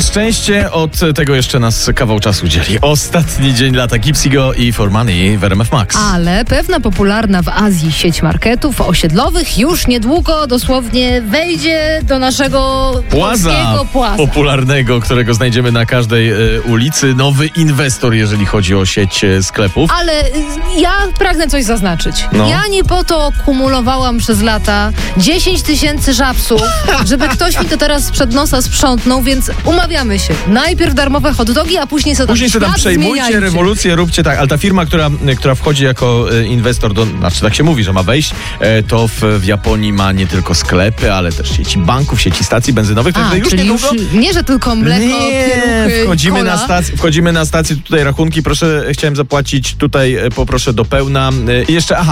szczęście od tego jeszcze nas kawał czasu dzieli. Ostatni dzień lata Gipsigo i For Money w RMF Max. Ale pewna popularna w Azji sieć marketów osiedlowych już niedługo dosłownie wejdzie do naszego polskiego płaza. Popularnego, którego znajdziemy na każdej ulicy. Nowy inwestor, jeżeli chodzi o sieć sklepów. Ale ja pragnę coś zaznaczyć. No. Ja nie po to kumulowałam przez lata 10 000 żabsów, żeby ktoś mi to teraz sprzed nosa sprzątnął, więc umawiamy się. Najpierw darmowe hot dogi, a później sobie tam przejmujcie, zmieniajcie. rewolucję, róbcie tak. Ale ta firma, która wchodzi jako inwestor, znaczy tak się mówi, że ma wejść, to w Japonii ma nie tylko sklepy, ale też sieci banków, sieci stacji benzynowych. Także już czyli niedługo... nie, że tylko mleko, pieluchy, wchodzimy na stację, tutaj rachunki, proszę, chciałem zapłacić, tutaj poproszę do pełna. I jeszcze,